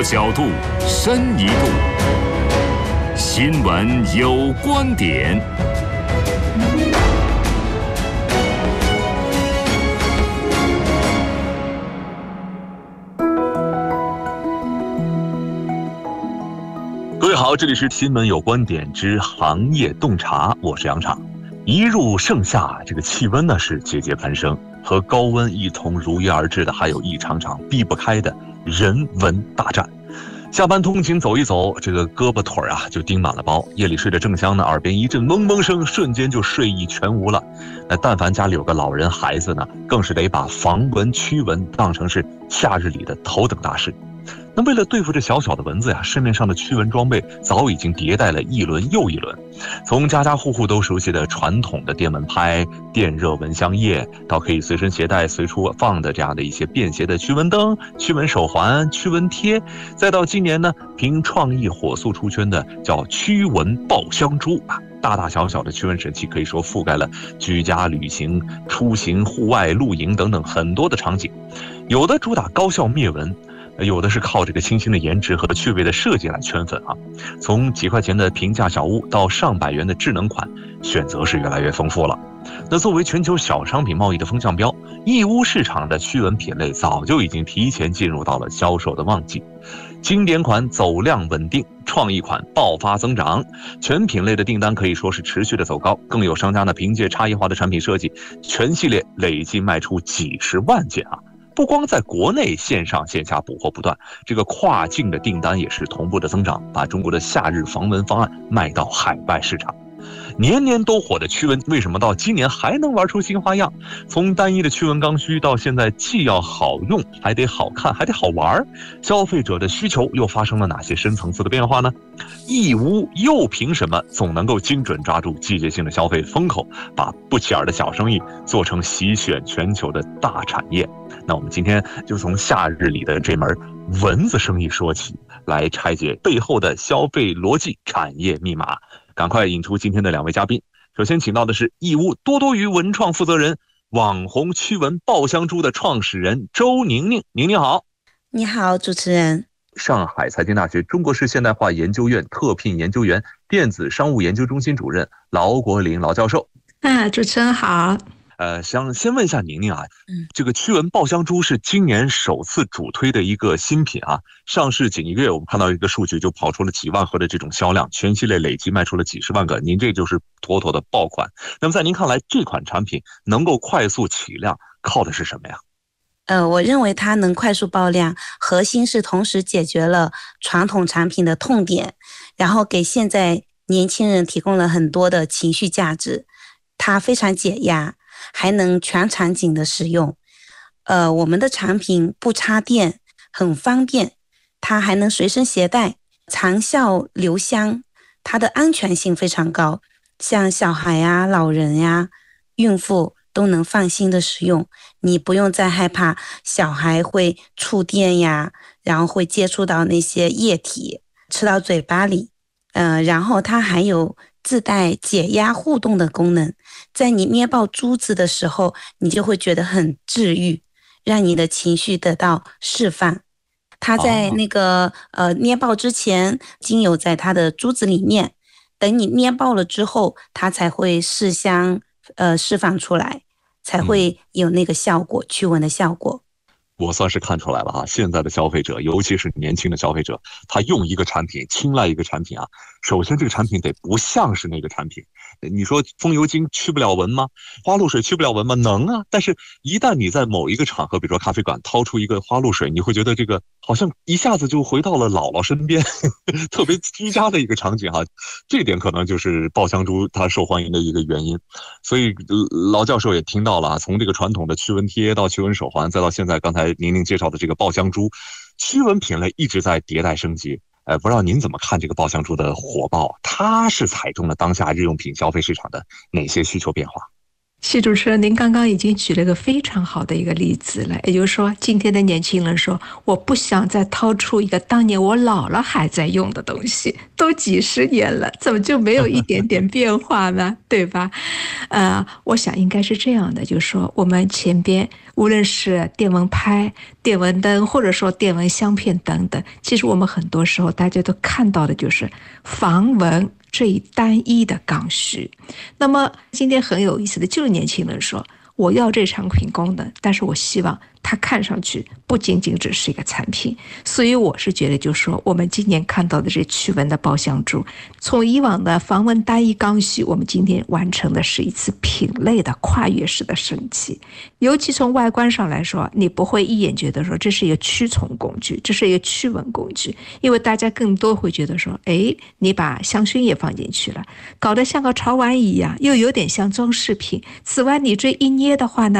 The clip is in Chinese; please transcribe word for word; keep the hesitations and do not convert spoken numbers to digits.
多角度，深一步。新闻有观点。各位好，这里是新闻有观点之行业洞察，我是杨昶。一入盛夏，这个气温呢是节节攀升，和高温一同如约而至的，还有一场场避不开的人文大战。下班通勤走一走，这个胳膊腿啊就钉满了包，夜里睡着正香呢，耳边一阵嗡嗡声，瞬间就睡意全无了。那但凡家里有个老人孩子呢，更是得把防蚊驱蚊当成是夏日里的头等大事。那为了对付这小小的蚊子呀，市面上的驱蚊装备早已经迭代了一轮又一轮，从家家户户都熟悉的传统的电蚊拍、电热蚊香液，到可以随身携带随处放的这样的一些便携的驱蚊灯、驱蚊手环、驱蚊贴，再到今年呢凭创意火速出圈的叫驱蚊爆香珠啊，大大小小的驱蚊神器可以说覆盖了居家、旅行、出行、户外、露营等等很多的场景，有的主打高效灭蚊，有的是靠这个清新的颜值和趣味的设计来圈粉啊。从几块钱的平价小物到上百元的智能款，选择是越来越丰富了。那作为全球小商品贸易的风向标，义乌市场的驱蚊品类早就已经提前进入到了销售的旺季。经典款走量稳定，创意款爆发增长，全品类的订单可以说是持续的走高，更有商家呢凭借差异化的产品设计，全系列累计卖出几十万件啊。不光在国内线上线下补货不断，这个跨境的订单也是同步的增长，把中国的夏日防蚊方案卖到海外市场。年年都火的驱蚊，为什么到今年还能玩出新花样？从单一的驱蚊刚需到现在既要好用，还得好看，还得好玩，消费者的需求又发生了哪些深层次的变化呢？义乌又凭什么总能够精准抓住季节性的消费风口，把不起眼的小生意做成席卷全球的大产业？那我们今天就从夏日里的这门蚊子生意说起，来拆解背后的消费逻辑、产业密码。赶快引出今天的两位嘉宾。首先请到的是义乌多多鱼文创负责人、网红驱蚊爆香珠的创始人周宁宁。宁宁好。 你好，主持人。 上海财经大学中国式现代化研究院特聘研究员、电子商务研究中心主任劳国林劳教授。 啊，主持人好。 呃，想先问一下宁宁啊，嗯，这个驱蚊爆香珠是今年首次主推的一个新品啊，上市仅一个月，我们看到一个数据就跑出了几万盒的这种销量，全系列累计卖出了几十万个，您这就是妥妥的爆款。那么在您看来，这款产品能够快速起量，靠的是什么呀？ 呃，我认为它能快速爆量，核心是同时解决了传统产品的痛点，然后给现在年轻人提供了很多的情绪价值。它非常解压，还能全场景的使用。呃，我们的产品不插电，很方便，它还能随身携带，长效留香，它的安全性非常高，像小孩呀、老人呀、孕妇都能放心的使用。你不用再害怕小孩会触电呀，然后会接触到那些液体，吃到嘴巴里。呃，然后它还有自带解压互动的功能，在你捏爆珠子的时候，你就会觉得很治愈，让你的情绪得到释放。它在那个、哦、呃捏爆之前，精油在它的珠子里面，等你捏爆了之后，它才会释香，呃释放出来，才会有那个效果，驱蚊的效果。 我算是看出来了哈，现在的消费者，尤其是年轻的消费者，他用一个产品，青睐一个产品啊，首先这个产品得不像是那个产品。你说风油精驱不了蚊吗？花露水驱不了蚊吗？能啊！但是一旦你在某一个场合，比如说咖啡馆掏出一个花露水，你会觉得这个好像一下子就回到了姥姥身边，特别居家的一个场景哈。这点可能就是爆香珠它受欢迎的一个原因。所以劳教授也听到了啊，从这个传统的驱蚊贴到驱蚊手环，再到现在刚才宁宁介绍的这个爆香珠，驱蚊品类一直在迭代升级。呃，不知道您怎么看这个爆香珠的火爆？它是踩中了当下日用品消费市场的哪些需求变化？ 谢主持人，您刚刚已经举了个非常好的一个例子了，也就是说，今天的年轻人说，我不想再掏出一个当年我老了还在用的东西，都几十年了，怎么就没有一点点变化呢？对吧？呃，我想应该是这样的，就是说，我们前边无论是电蚊拍、电蚊灯，或者说电蚊香片等等，其实我们很多时候大家都看到的就是防蚊这一单一的刚需。那么今天很有意思的就是年轻人说，我要这产品功能，但是我希望它看上去不仅仅只是一个产品。所以我是觉得，就是说我们今年看到的这驱蚊的包香珠，从以往的防蚊单一刚需，我们今天完成的是一次品类的跨越式的升级。尤其从外观上来说，你不会一眼觉得说这是一个驱虫工具，这是一个驱蚊工具，因为大家更多会觉得说，哎，你把香薰也放进去了，搞得像个潮玩一样，又有点像装饰品。此外，你这一捏的话呢，